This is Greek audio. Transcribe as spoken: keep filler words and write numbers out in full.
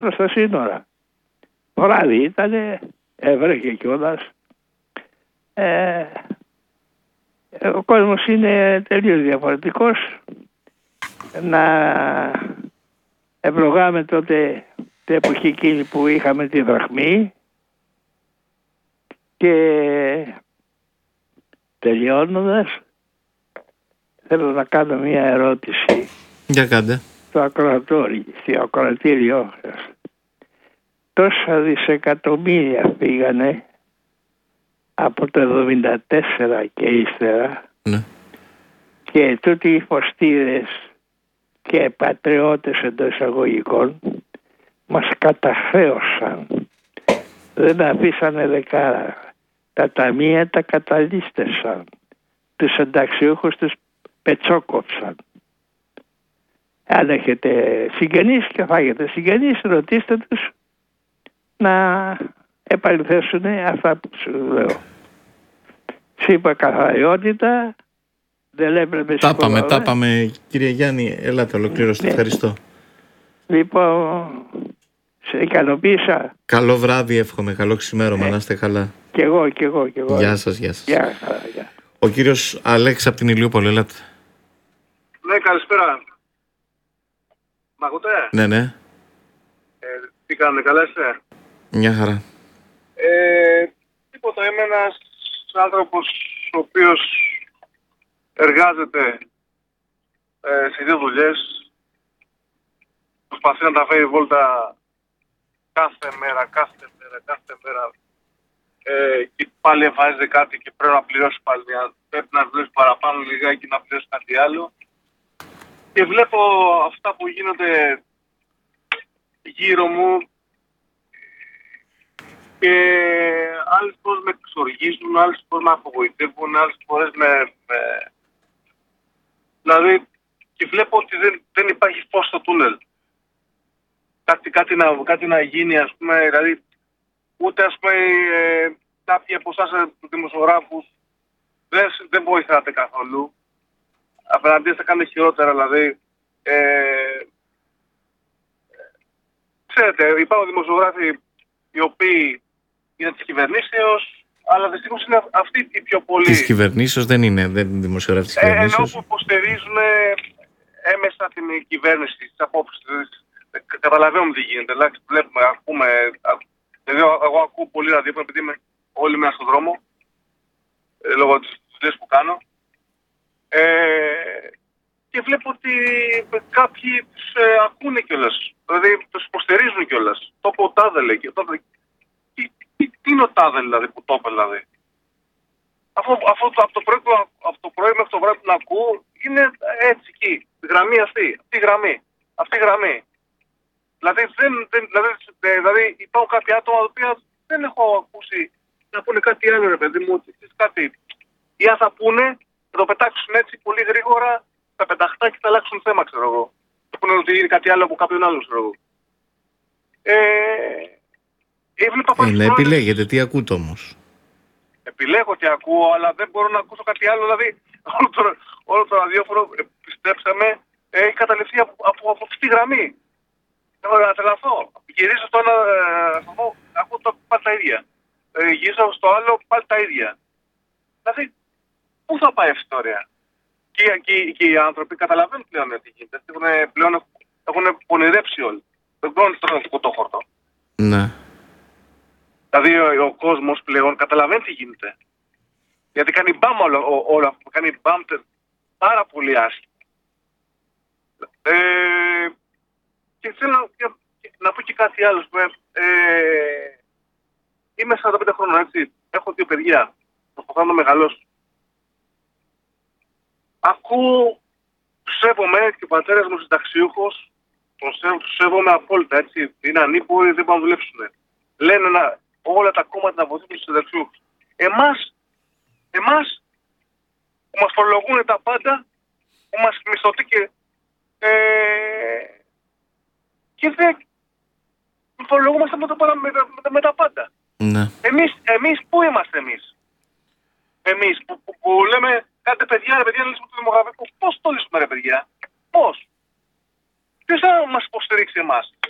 προς τα σύνορα. Βράδυ ήτανε, έβρεχε κιόλας. Ε, ο κόσμος είναι τελείως διαφορετικός. Να ευλογάμε τότε την εποχή εκείνη που είχαμε τη δραχμή και τελειώνοντας θέλω να κάνω μια ερώτηση. Για κάντε. Στο ακροατόριο, στο ακροατήριό σας. Τόσα δισεκατομμύρια πήγανε από το εβδομήντα τέσσερα και ύστερα, ναι. Και τούτοι οι φωστήρες και πατριώτες εντός εισαγωγικών μας καταχρέωσαν. Δεν αφήσανε δεκάρα. Τα ταμεία τα καταλύστεσαν. Τους ενταξιούχους τους πετσόκοψαν. Αν έχετε συγγενείς και φάγετε συγγενείς, ρωτήστε τους να επαληθεύσουν αυτά που σου λέω. Σου είπα καθαριότητα, δεν έπρεπε... Τα πάμε, τα πάμε κύριε Γιάννη, ελάτε ολοκληρώστε, ναι. Ευχαριστώ. Λοιπόν, σε ικανοποίησα. Καλό βράδυ εύχομαι, καλό ξημέρωμα, ναι. Να είστε καλά. Κι εγώ, κι εγώ, κι εγώ. Γεια σας, γεια σας. Γεια, γεια. Ο κύριος Αλέξης από την Ηλιούπολη, ελάτε. Ναι, καλησπέρα. Μ' ακούτε? Ναι, ναι. Ε, τι κάνετε, καλά είστε? Μια χαρά. Ε, τίποτα, είμαι ένας άνθρωπος ο οποίος εργάζεται ε, σε δύο δουλειές. Προσπαθεί να τα φέρει βόλτα κάθε μέρα, κάθε μέρα, κάθε μέρα. Ε, και πάλι εμφανίζεται κάτι και πρέπει να πληρώσει πάλι. Πρέπει να δουλεύει παραπάνω λιγάκι να πληρώσει κάτι άλλο. Και βλέπω αυτά που γίνονται γύρω μου και άλλες φορές με εξοργίζουν, άλλες φορές με απογοητεύουν, άλλες φορές με... με... Δηλαδή, και βλέπω ότι δεν, δεν υπάρχει φως στο τούνελ. Κάτι, κάτι, να, κάτι να γίνει, ας πούμε, δηλαδή, ούτε ας πούμε ε, κάποιοι από εσάς τους δημοσιογράφους δεν, δεν βοηθάτε καθόλου. Απέναντίας θα κάνετε χειρότερα, δηλαδή. Ε, ξέρετε, υπάρχουν δημοσιογράφοι οι οποίοι είναι της κυβερνήσεως, αλλά δυστυχώς είναι αυτοί οι πιο πολλοί. Της κυβερνήσεως δεν είναι, δεν είναι δημοσιογράφοι της κυβερνήσεως. Ε, ενώ που υποστηρίζουν έμεσα την κυβέρνηση, τις απόψεις. Καταλαβαίνουμε τι γίνεται, εντάξει, βλέπουμε, ακούμε. Δηλαδή, εγώ ακούω πολύ ραδιόφωνο επειδή είμαι όλη μέρα στον δρόμο, ε, λόγω της δουλειάς που κάνω. Ε, και βλέπω ότι κάποιοι τους ε, ακούνε κιόλας, δηλαδή τους υποστηρίζουν κιόλας. Το πω ο τάδε λέει. Τι, τι, τι είναι ο τάδε δηλαδή που το είπε δηλαδή. Αυτό, αυτό από το πρωί, από το πρωί μέχρι το βράδυ που να ακούω είναι έτσι εκεί, η γραμμή αυτή, αυτή η γραμμή, αυτή η γραμμή. Δηλαδή, δεν, δεν, δηλαδή, δηλαδή υπάρχουν κάποια άτομα τα οποία δεν έχω ακούσει να πούνε κάτι άλλο ρε παιδί μου, ότι κάτι. Ή αν θα πούνε, θα το πετάξουν έτσι πολύ γρήγορα, θα πεταχτά και θα αλλάξουν θέμα, ξέρω εγώ. Θα πούνε ότι είναι κάτι άλλο από κάποιον άλλο, ξέρω εγώ. Ε, ε, να επιλέγετε, τι ακούτε όμως. Επιλέγω τι ακούω, αλλά δεν μπορώ να ακούσω κάτι άλλο. Δηλαδή, όλο το, όλο το ραδιόφωνο, πιστέψτε με, έχει καταληφθεί από, από, από αυτή τη γραμμή. Έχω να τρελαθώ. Γυρίζω στο ένα, ε, ακούω το, πάλι τα ίδια. Ε, γυρίζω στο άλλο, πάλι τα ίδια. Δηλαδή, πού θα πάει η ιστορία. Και, και, και οι άνθρωποι καταλαβαίνουν πλέον τι γίνεται. Έχουν, πλέον έχουν πονηρέψει όλοι. Δεν μπορούν να στρώνουν σκοτόχορτο. Ναι. Δηλαδή ο, ο κόσμος πλέον καταλαβαίνει τι γίνεται. Γιατί κάνει μπαμ όλο, όλο αυτό. Κάνει μπαμ πάρα πολύ άσχημα. Ε, και θέλω να, να πω και κάτι άλλο. Ε, είμαι σαράντα πέντε χρόνων, έτσι. Έχω δύο παιδιά. Προσπαθώ να μεγαλώσω. Ακούω, σέβομαι και ο πατέρας μου συνταξιούχος, τον σέβομαι απόλυτα, έτσι. Είναι ανήποροι, δεν μπορούν να δουλέψουν. Λένε να, όλα τα κόμματα να βοηθήσουν τους συνταξιούχους. Εμάς, εμάς, που μας φορολογούν τα πάντα, που μας μισθωτεί και, ε, και δεν φορολογούμαστε με, το, με, με, με τα πάντα. Ναι. Εμείς, εμείς, πού είμαστε εμείς. Εμείς που, που, που λέμε, κάντε παιδιά, ρε παιδιά, να λύσουμε το δημογραφικό. Πώς το λύσουμε, ρε παιδιά. Πώς. Ποιος θα μας υποστηρίξει εμάς.